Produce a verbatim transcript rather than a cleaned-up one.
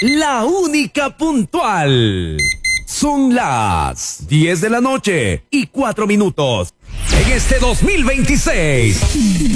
la única puntual. Son las diez de la noche y cuatro minutos. En este dos mil veintiséis.